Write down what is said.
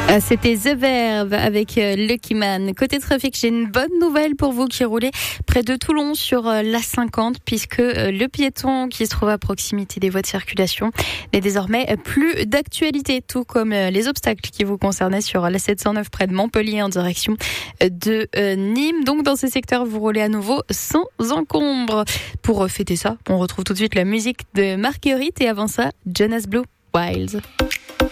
C'était The Verve avec Lucky Man. Côté trafic, j'ai une bonne nouvelle pour vous qui roulez près de Toulon sur l'A50 puisque le piéton qui se trouve à proximité des voies de circulation n'est désormais plus d'actualité, tout comme les obstacles qui vous concernaient sur l'A709 près de Montpellier en direction de Nîmes. Donc dans ces secteurs, vous roulez à nouveau sans encombre. Pour fêter ça, on retrouve tout de suite la musique de Marguerite et avant ça, Jonas Blue, Wild.